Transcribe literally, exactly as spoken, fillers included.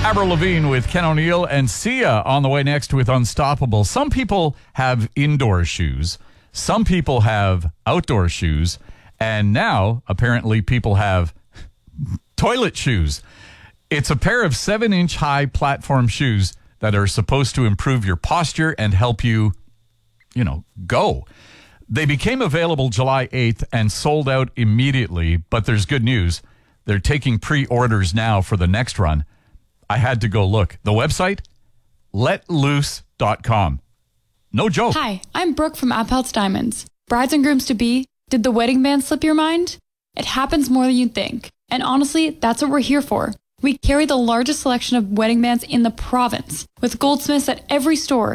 Avril Lavigne with Ken O'Neill and Sia on the way next with Unstoppable. Some people have indoor shoes. Some people have outdoor shoes. And now, apparently, people have toilet shoes. It's a pair of seven-inch high platform shoes that are supposed to improve your posture and help you, you know, go. They became available July eighth and sold out immediately, but there's good news. They're taking pre-orders now for the next run. I had to go look. The website, let loose dot com. No joke. Hi, I'm Brooke from Appeltz Diamonds. Brides and grooms to be, did the wedding band slip your mind? It happens more than you'd think. And honestly, that's what we're here for. We carry the largest selection of wedding bands in the province, with goldsmiths at every store